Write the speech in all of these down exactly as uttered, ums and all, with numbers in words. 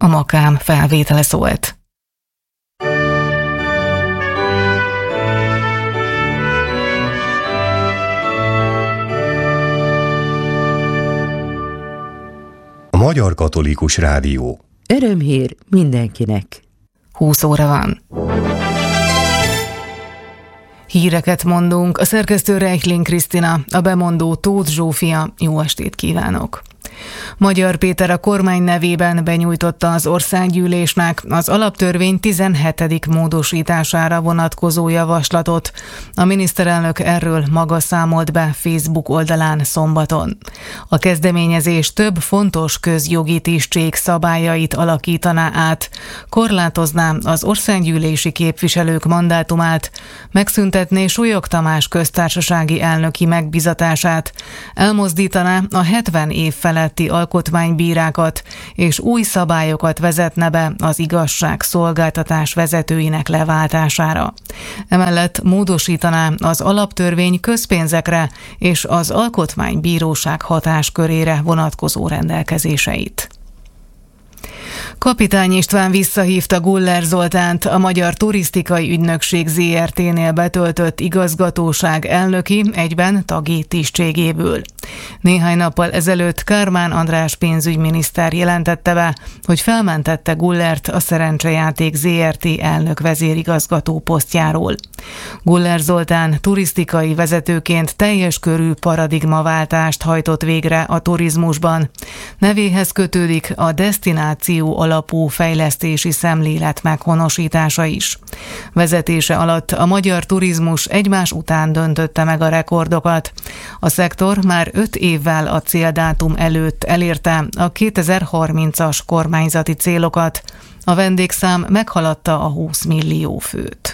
A Makám felvétele szólt. A Magyar Katolikus Rádió. Örömhír mindenkinek. húsz óra van. Híreket mondunk, a szerkesztő Reichling Krisztina, a bemondó Tóth Zsófia. Jó estét kívánok! Magyar Péter a kormány nevében benyújtotta az országgyűlésnek az alaptörvény tizenhetedik módosítására vonatkozó javaslatot. A miniszterelnök erről maga számolt be Facebook oldalán szombaton. A kezdeményezés több fontos közjogi tisztség szabályait alakítaná át, korlátozná az országgyűlési képviselők mandátumát, megszüntetné Súlyog Tamás köztársasági elnöki megbízatását, elmozdítaná a hetven év felett alkotmánybírákat, és új szabályokat vezetne be az igazságszolgáltatás vezetőinek leváltására. Emellett módosítaná az alaptörvény közpénzekre és az alkotmánybíróság hatáskörére vonatkozó rendelkezéseit. Kapitány István visszahívta Guller Zoltánt, a Magyar Turisztikai Ügynökség zé er té-nél betöltött igazgatóság elnöki, egyben tagi tisztségéből. Néhány nappal ezelőtt Kármán András pénzügyminiszter jelentette be, hogy felmentette Gullert a Szerencsejáték zé er té elnök vezérigazgató posztjáról. Guller Zoltán turisztikai vezetőként teljes körű paradigmaváltást hajtott végre a turizmusban. Nevéhez kötődik a desztináció alapú fejlesztési szemlélet meghonosítása is. Vezetése alatt a magyar turizmus egymás után döntötte meg a rekordokat. A szektor már öt évvel a céldátum előtt elérte a kétezer-harmincas kormányzati célokat. A vendégszám meghaladta a húsz millió főt.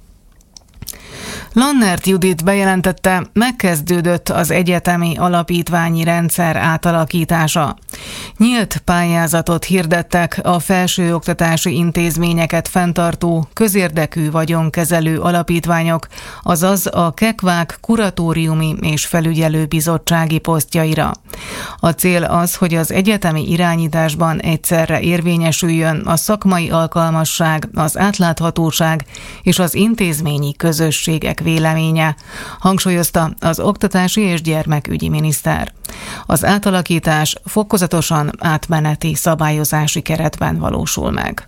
Lannert Judit bejelentette, megkezdődött az egyetemi alapítványi rendszer átalakítása. Nyílt pályázatot hirdettek a felsőoktatási intézményeket fenntartó közérdekű vagyonkezelő alapítványok, azaz a kekvák kuratóriumi és felügyelő bizottsági posztjaira. A cél az, hogy az egyetemi irányításban egyszerre érvényesüljön a szakmai alkalmasság, az átláthatóság és az intézményi közösségek véleménye, hangsúlyozta az oktatási és gyermekügyi miniszter. Az átalakítás fokozatosan átmeneti szabályozási keretben valósul meg.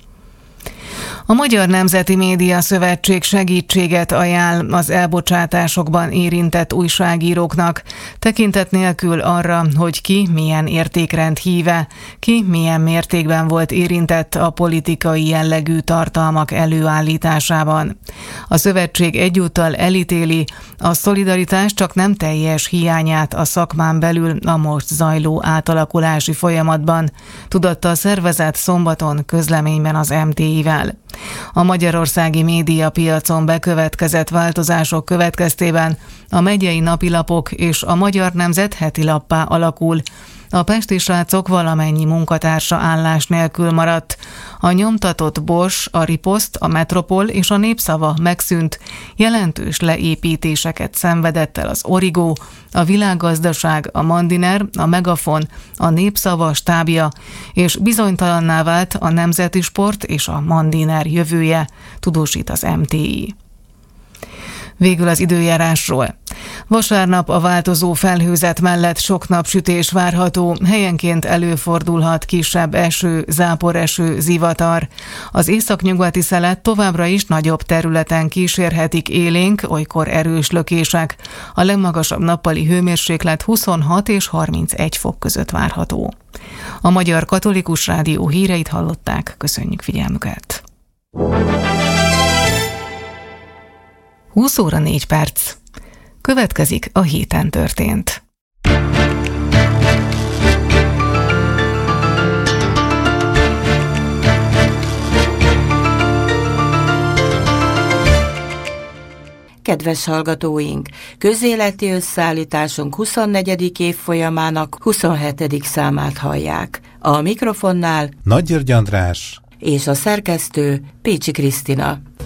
A Magyar Nemzeti Média Szövetség segítséget ajánl az elbocsátásokban érintett újságíróknak, tekintet nélkül arra, hogy ki milyen értékrend híve, ki milyen mértékben volt érintett a politikai jellegű tartalmak előállításában. A szövetség egyúttal elítéli a szolidaritás csak nem teljes hiányát a szakmán belül a most zajló átalakulási folyamatban, tudatta a szervezet szombaton közleményben az em té i-vel. A magyarországi médiapiacon bekövetkezett változások következtében a megyei napilapok és a Magyar Nemzet heti lappá alakul. A pesti srácok valamennyi munkatársa állás nélkül maradt. A nyomtatott Bors, a Riposzt, a Metropol és a Népszava megszűnt, jelentős leépítéseket szenvedett el az Origo, a Világgazdaság, a Mandiner, a Megafon, a Népszava stábja, és bizonytalanná vált a Nemzeti Sport és a Mandiner jövője, tudósít az em té i. Végül az időjárásról. Vasárnap a változó felhőzet mellett sok napsütés várható, helyenként előfordulhat kisebb eső, záporeső, zivatar. Az északnyugati szelet továbbra is nagyobb területen kísérhetik élénk, olykor erős lökések. A legmagasabb nappali hőmérséklet huszonhat és harmincegy fok között várható. A Magyar Katolikus Rádió híreit hallották, köszönjük figyelmüket! húsz óra négy perc. Következik a héten történt. Kedves hallgatóink! Közéleti összeállításunk huszonnegyedik évfolyamának huszonhetedik számát hallják. A mikrofonnál Nagy György András és a szerkesztő Pécsi Krisztina.